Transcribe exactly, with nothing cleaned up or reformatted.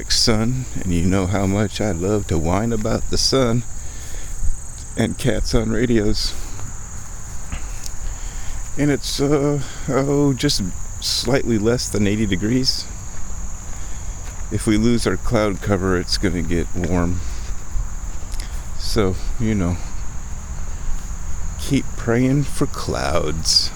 sun, and you know how much I love to whine about the sun and cats on radios. And it's uh oh just slightly less than eighty degrees. If we lose our cloud cover, it's gonna get warm. So, you know, keep praying for clouds.